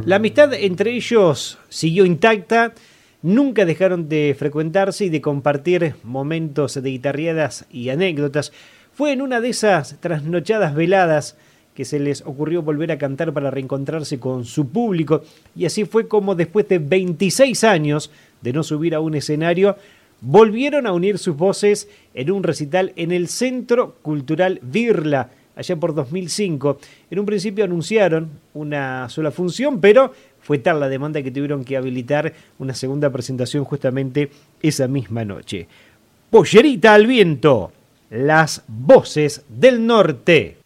La amistad entre ellos siguió intacta, nunca dejaron de frecuentarse y de compartir momentos de guitarreadas y anécdotas. Fue en una de esas trasnochadas veladas que se les ocurrió volver a cantar para reencontrarse con su público, y así fue como después de 26 años de no subir a un escenario, volvieron a unir sus voces en un recital en el Centro Cultural Birla, allá por 2005. En un principio anunciaron una sola función, pero fue tal la demanda que tuvieron que habilitar una segunda presentación justamente esa misma noche. Pollerita al viento, las voces del norte.